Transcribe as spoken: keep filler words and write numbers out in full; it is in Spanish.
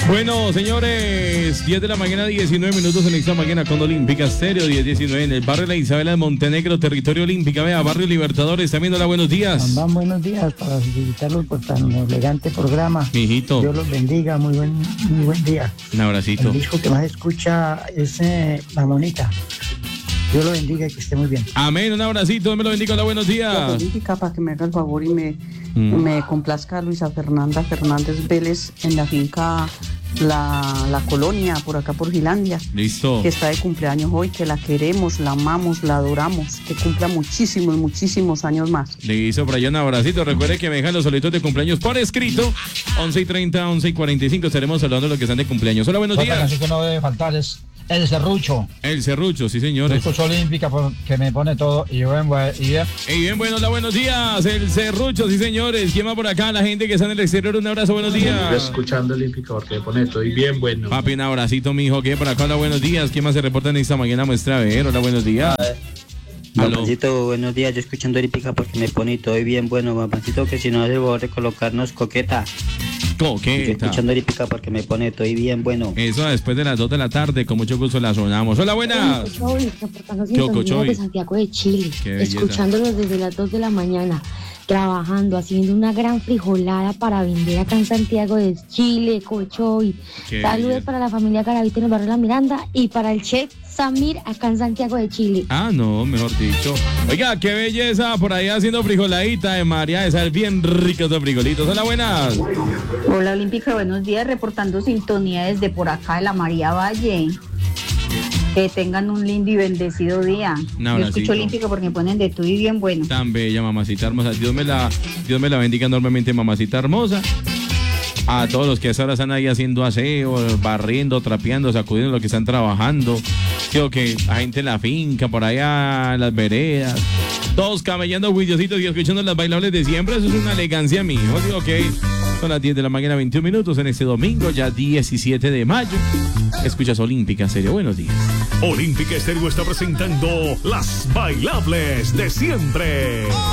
Bueno, señores, diez de la mañana, diecinueve minutos en esta mañana con Olímpica Estéreo, diez diecinueve en el barrio La Isabela de Montenegro, territorio olímpica. Vea, barrio Libertadores, también hola, buenos días. Van buenos días para felicitarlos por tan elegante programa. Mijito. Dios los bendiga, muy buen, muy buen día. Un abracito. El disco que más escucha es eh, La Monita. Dios lo bendiga y que esté muy bien. Amén, un abracito, Dios me lo bendiga, hola, buenos días. Olímpica, para que me haga el favor y me, mm. me complazca Luisa Fernanda Fernández Vélez en la finca La, la Colonia, por acá por Finlandia. Listo. Que está de cumpleaños hoy, que la queremos, la amamos, la adoramos, que cumpla muchísimos, muchísimos años más. Listo, por allá un abracito. Recuerde que me dejan los solitos de cumpleaños por escrito. once y treinta, once y cuarenta y cinco. Estaremos hablando de los que están de cumpleaños. Hola, buenos días. Así que no debe faltar es el serrucho. El serrucho, sí, señores. Escucho Olímpica que me pone todo. Y bien, y bien. Y bien, bueno, hola, buenos días. El serrucho, sí, señores. ¿Quién va por acá? La gente que está en el exterior. Un abrazo, buenos días. Escuchando Olímpica porque me pone todo y bien bueno. Papi, un abracito, mijo. ¿Quién por acá? Hola, buenos días. ¿Quién más se reporta en esta mañana? Muestra a ver. Hola, buenos días. Mapancito, buenos días. Yo escuchando Olímpica porque me pone todo y bien bueno. Mapancito, que si no hace favor de colocarnos coqueta. Coqueta. Escuchando Olímpica porque me pone todo y bien bueno. Eso después de las dos de la tarde, con mucho gusto la sonamos. Hola, buenas. ¿Qué Ocochoy? De Santiago de Chile, escuchándolos desde las dos de la mañana, trabajando, haciendo una gran frijolada para vender acá en Santiago de Chile, Cochoy. Saludos belleza. Para la familia Garavito en el barrio La Miranda y para el chef Samir acá en Santiago de Chile. Ah, no, mejor dicho. Oiga, qué belleza por ahí haciendo frijoladita de María, de sal bien ricos los frijolitos. Hola, buenas. Hola, Olímpica, buenos días, reportando sintonía desde por acá de la María Valle. Que tengan un lindo y bendecido día. No, yo escucho Olímpica porque me ponen de todo y bien bueno. Tan bella, mamacita hermosa. Dios me la, Dios me la bendiga enormemente, mamacita hermosa. A todos los que ahora están ahí haciendo aseo, barriendo, trapeando, sacudiendo, los que están trabajando. Digo que la gente en la finca, por allá, en las veredas. Todos camellando juiciositos y escuchando las bailables de siempre. Eso es una elegancia, mijo. Digo que son las diez de la mañana, veintiún minutos en este domingo, ya diecisiete de mayo. Escuchas Olímpica Estéreo. Buenos días. Olímpica Estéreo está presentando las bailables de siempre.